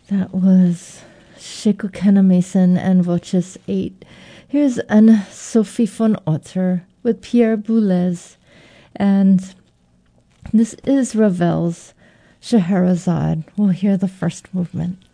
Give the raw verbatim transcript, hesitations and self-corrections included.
That was Shikukena Mason and Voces eight. Here's Anne-Sophie von Otter with Pierre Boulez. And this is Ravel's Scheherazade. We'll hear the first movement.